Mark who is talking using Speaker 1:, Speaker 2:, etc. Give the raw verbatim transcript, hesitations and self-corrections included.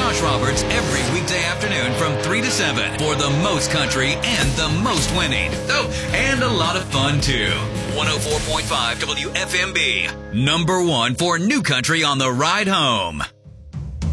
Speaker 1: Josh Roberts every weekday afternoon from three to seven for the most country and the most winning. Oh, and a lot of fun, too. one oh four point five W F M B, number one for new country on the ride home.